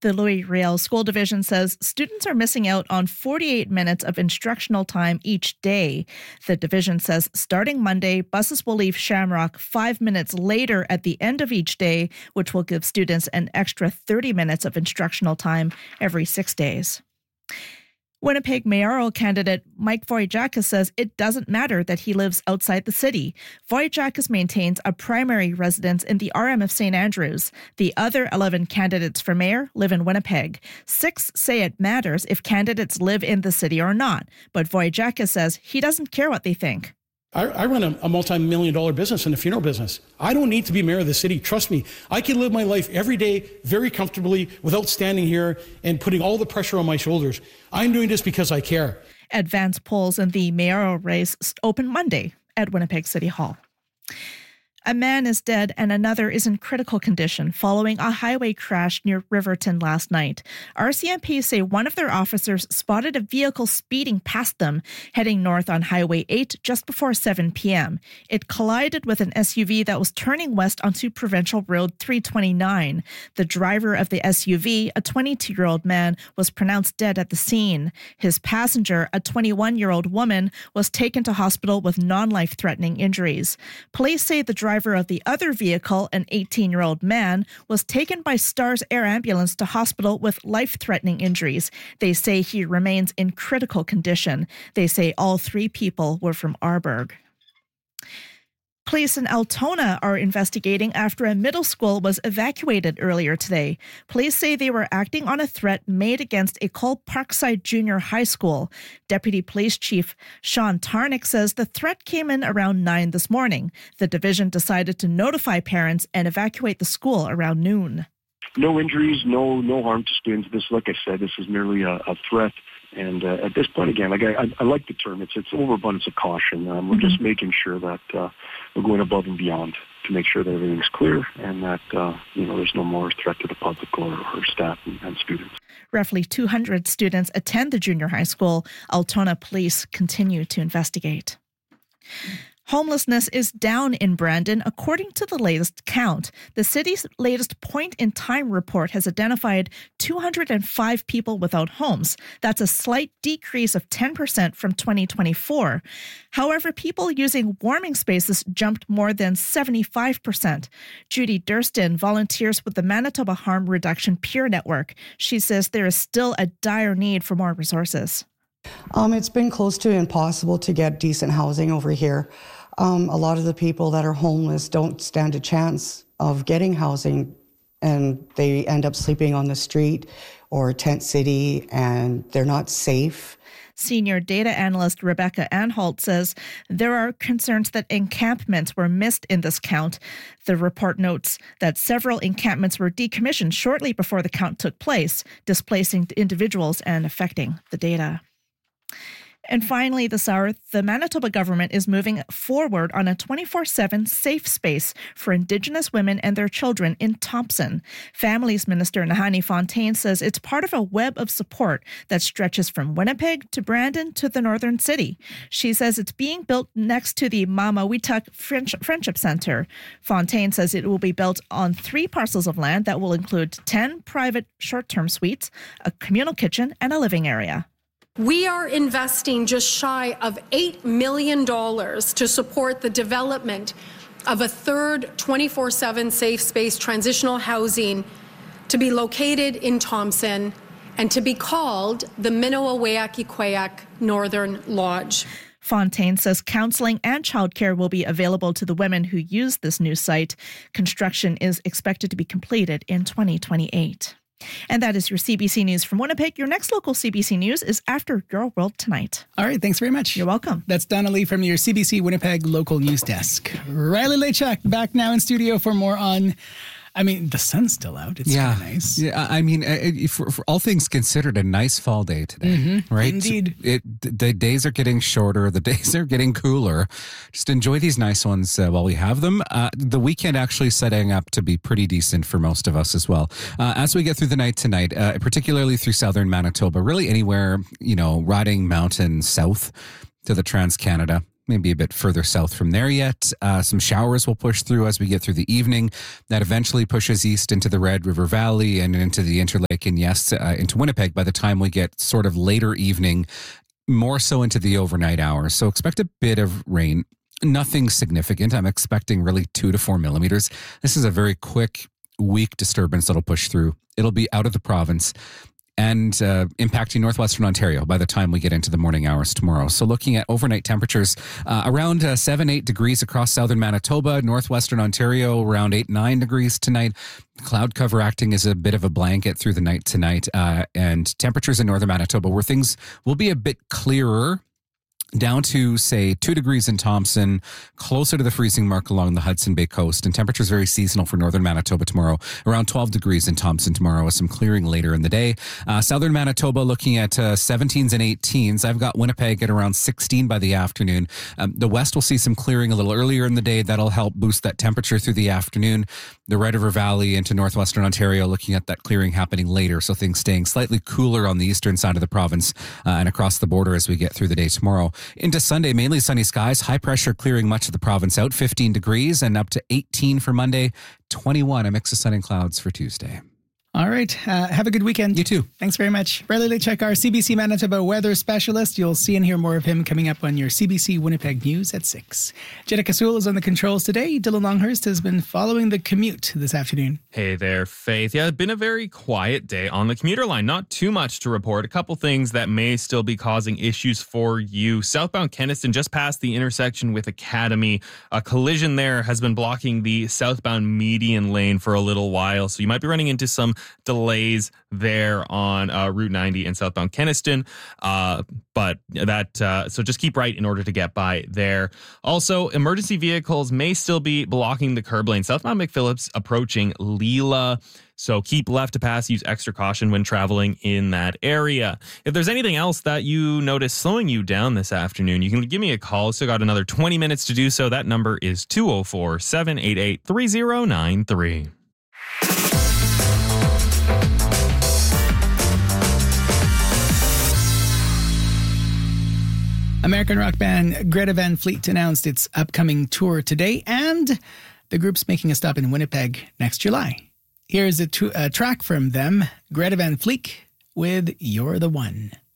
The Louis Riel School Division says students are missing out on 48 minutes of instructional time each day. The division says starting Monday, buses will leave Shamrock 5 minutes later at the end of each day, which will give students an extra 30 minutes of instructional time every 6 days. Winnipeg mayoral candidate Mike Voyjakis says it doesn't matter that he lives outside the city. Voyjakis maintains a primary residence in the RM of St. Andrews. The other 11 candidates for mayor live in Winnipeg. 6 say it matters if candidates live in the city or not, but Voyjakis says he doesn't care what they think. I run a multi-million-dollar business in the funeral business. I don't need to be mayor of the city. Trust me, I can live my life every day very comfortably without standing here and putting all the pressure on my shoulders. I'm doing this because I care. Advance polls in the mayoral race open Monday at Winnipeg City Hall. A man is dead and another is in critical condition following a highway crash near Riverton last night. RCMP say one of their officers spotted a vehicle speeding past them, heading north on Highway 8 just before 7 p.m. It collided with an SUV that was turning west onto Provincial Road 329. The driver of the SUV, a 22-year-old man, was pronounced dead at the scene. His passenger, a 21-year-old woman, was taken to hospital with non-life-threatening injuries. Police say the driver of the other vehicle, an 18-year-old man, was taken by Stars Air Ambulance to hospital with life-threatening injuries. They say he remains in critical condition. They say all 3 people were from Arborg. Police in Altona are investigating after a middle school was evacuated earlier today. Police say they were acting on a threat made against a Cole Parkside Junior High School. Deputy Police Chief Sean Tarnick says the threat came in around 9 this morning. The division decided to notify parents and evacuate the school around noon. No injuries, no harm to students. This, like I said, this is merely a threat. And at this point, again, I like the term. It's overabundance of caution. We're just making sure that we're going above and beyond to make sure that everything's clear and that there's no more threat to the public or staff and students. Roughly 200 students attend the junior high school. Altona police continue to investigate. Homelessness is down in Brandon, according to the latest count. The city's latest point-in-time report has identified 205 people without homes. That's a slight decrease of 10% from 2024. However, people using warming spaces jumped more than 75%. Judy Durston volunteers with the Manitoba Harm Reduction Peer Network. She says there is still a dire need for more resources. It's been close to impossible to get decent housing over here. A lot of the people that are homeless don't stand a chance of getting housing, and they end up sleeping on the street or tent city, and they're not safe. Senior data analyst Rebecca Anholt says there are concerns that encampments were missed in this count. The report notes that several encampments were decommissioned shortly before the count took place, displacing individuals and affecting the data. And finally, this hour, the Manitoba government is moving forward on a 24/7 safe space for Indigenous women and their children in Thompson. Families Minister Nahanni Fontaine says it's part of a web of support that stretches from Winnipeg to Brandon to the northern city. She says it's being built next to the Mamawituk Friendship Center. Fontaine says it will be built on 3 parcels of land that will include 10 private short-term suites, a communal kitchen, and a living area. We are investing just shy of $8 million to support the development of a third 24/7 safe space transitional housing to be located in Thompson and to be called the Minoa-Weaki-Quayak Northern Lodge. Fontaine says counseling and childcare will be available to the women who use this new site. Construction is expected to be completed in 2028. And that is your CBC News from Winnipeg. Your next local CBC News is after Your World Tonight. All right, thanks very much. You're welcome. That's Donna Lee from your CBC Winnipeg local news desk. Riley Lechak back now in studio for more on... the sun's still out. It's kind of nice. Yeah, for all things considered, a nice fall day today, right? Indeed. The days are getting shorter. The days are getting cooler. Just enjoy these nice ones while we have them. The weekend actually setting up to be pretty decent for most of us as well. As we get through the night tonight, particularly through southern Manitoba, really anywhere, riding mountain south to the Trans-Canada. Maybe a bit further south from there yet. Some showers will push through as we get through the evening. That eventually pushes east into the Red River Valley and into the Interlake Nipawik and yes, into Winnipeg by the time we get sort of later evening, more so into the overnight hours. So expect a bit of rain. Nothing significant. I'm expecting really 2 to 4 millimeters. This is a very quick, weak disturbance that'll push through. It'll be out of the province and impacting northwestern Ontario by the time we get into the morning hours tomorrow. So looking at overnight temperatures, around 7-8 degrees across southern Manitoba, northwestern Ontario, around 8-9 degrees tonight. Cloud cover acting as a bit of a blanket through the night tonight. And temperatures in northern Manitoba where things will be a bit clearer, down to, say, 2 degrees in Thompson, closer to the freezing mark along the Hudson Bay coast. And temperatures very seasonal for northern Manitoba tomorrow, around 12 degrees in Thompson tomorrow with some clearing later in the day. Southern Manitoba looking at 17s and 18s. I've got Winnipeg at around 16 by the afternoon. The west will see some clearing a little earlier in the day. That'll help boost that temperature through the afternoon. The Red River Valley into northwestern Ontario looking at that clearing happening later. So things staying slightly cooler on the eastern side of the province and across the border as we get through the day tomorrow. Into Sunday, mainly sunny skies, high pressure clearing much of the province out, 15 degrees and up to 18 for Monday, 21, a mix of sun and clouds for Tuesday. All right. Have a good weekend. You too. Thanks very much. Riley Lechek, our CBC Manitoba weather specialist. You'll see and hear more of him coming up on your CBC Winnipeg News at 6. Jenna Kasul is on the controls today. Dylan Longhurst has been following the commute this afternoon. Hey there, Faith. Yeah, it's been a very quiet day on the commuter line. Not too much to report. A couple things that may still be causing issues for you. Southbound Kenaston, just past the intersection with Academy. A collision there has been blocking the southbound median lane for a little while. So you might be running into some delays there on Route 90 and southbound Kenaston. So just keep right in order to get by there. Also, emergency vehicles may still be blocking the curb lane. Southbound McPhillips approaching Leela. So keep left to pass. Use extra caution when traveling in that area. If there's anything else that you notice slowing you down this afternoon, you can give me a call. Still got another 20 minutes to do so. That number is 204-788-3093. American rock band Greta Van Fleet announced its upcoming tour today, and the group's making a stop in Winnipeg next July. Here's a track from them, Greta Van Fleet with You're the One.